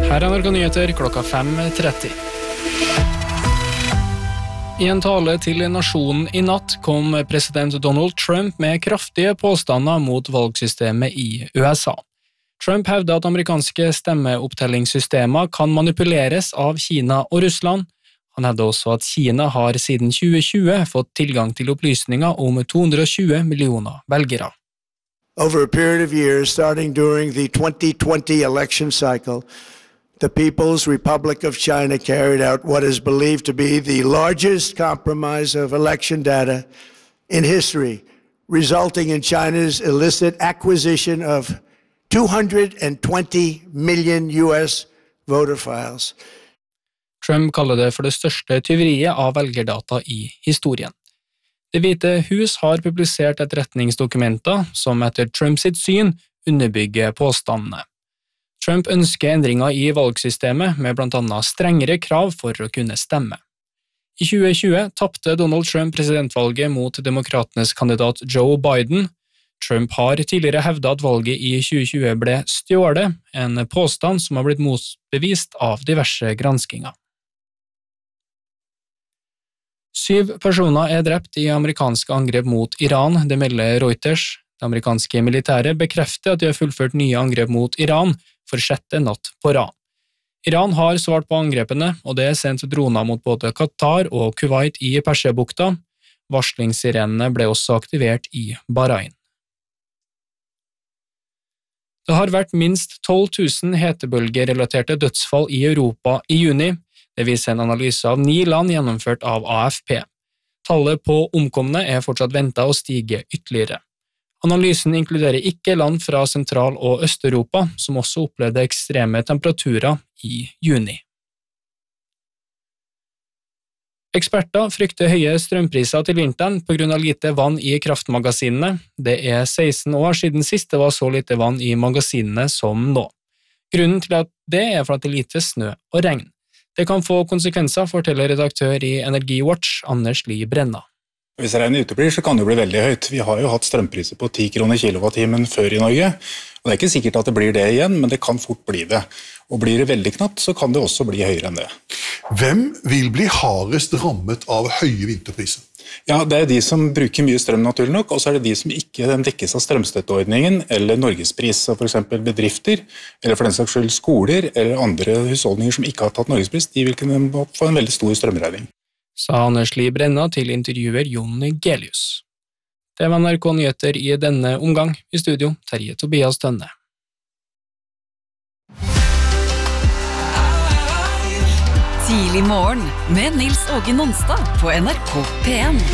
Her er Norge Nyheter klokka 5:30. I en tale til nasjonen i natt kom president Donald Trump med kraftige påstander mot valgsystemet i USA. Trump hevder at amerikanske stemmeopptellingssystemer kan manipuleres av Kina og Russland. Han hevder også at Kina har siden 2020 fått tilgang til opplysninger om 220 millioner velgere. Over a period of years, starting during the 2020 election cycle, the People's Republic of China carried out what is believed to be the largest compromise of election data in history, resulting in China's illicit acquisition of 220 million US voter files. Trump kaller det for det største tyveriet av velgerdata i historien. Det hvite hus har publisert etterretningsdokumenter som etter Trumps sitt syn underbygger påstandene. Trump ønsker endringer i valgsystemet med blant annet strengere krav for å kunne stemme. I 2020 tappte Donald Trump presidentvalget mot demokratenes kandidat Joe Biden. Trump har tidligere hevdet at valget i 2020 ble stjålet, en påstand som har blitt motbevist av diverse granskinger. 7 personer er drept i amerikanske angrep mot Iran, det melder Reuters. Det amerikanske militæret bekrefter at de har fullført nye angrep mot Iran for 6. natt på rad. Iran har svart på angrepene, og det er sendt droner mot både Qatar og Kuwait i Persiabukta. Varslingssirenene ble også aktivert i Bahrain. Det har vært minst 12 000 hetebølgerelaterte dødsfall i Europa i juni. Det viser en analyse av 9 land gjennomført av AFP. Tallet på omkomne er fortsatt ventet å stige ytterligere. Analysen inkluderer ikke land fra Sentral- og Øst-Europa, som også opplevde ekstreme temperaturer i juni. Eksperter frykter høye strømpriser til vinteren på grunn av lite vann i kraftmagasinene. Det er 16 år siden sist det var så lite vann i magasinene som nå. Grunnen til at det er for at det er lite snø og regn. Det kan få konsekvenser, forteller redaktør i EnergiWatch, Anders Li Brenna. Hvis regnet uteblir, så kan det jo bli veldig høyt. Vi har jo hatt strømpriser på 10 kroner kilowattimen før i Norge, og det er ikke sikkert at det blir det igjen, men det kan fort bli det. Og blir det veldig knapt, så kan det også bli høyere enn det. Hvem vil bli hardest rammet av høye vinterpriser? Ja, det er de som bruker mye strøm naturlig nok, og så er det de som ikke dekkes av strømstøtteordningen eller Norgespris, så for eksempel bedrifter, eller for den saks skyld skoler, eller andre husholdninger som ikke har tatt Norgespris, de vil kunne få en veldig stor strømregning. Sa Anders Li Brenna til intervjuer Jon Gelius. Det var NRK Nyheter i denne omgang. I studio, Terje Tobias Tønne. Tidlig morgen med Nils Åge Nonstad på NRK P1.